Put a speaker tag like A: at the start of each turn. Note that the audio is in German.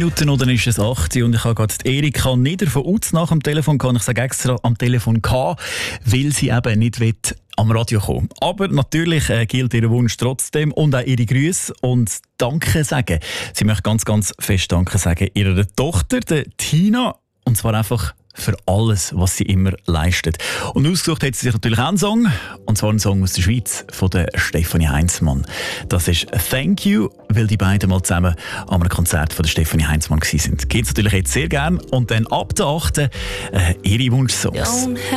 A: Minuten oder ist es 8 und ich habe gerade Erika Nieder von Uz nach dem Telefon gehabt. Ich sage extra am Telefon gehabt, weil sie eben nicht will am Radio kommen. Aber natürlich gilt ihr Wunsch trotzdem und auch ihre Grüße und Danke sagen. Sie möchte ganz, ganz fest Danke sagen ihrer Tochter, der Tina, und zwar einfach für alles, was sie immer leistet. Und ausgesucht hat sie sich natürlich auch einen Song, und zwar einen Song aus der Schweiz von der Stefanie Heinzmann. Das ist «Thank You», weil die beiden mal zusammen an einem Konzert von der Stefanie Heinzmann waren. Geht's natürlich jetzt sehr gern. Und dann ab der 8. ihre Wunschsongs.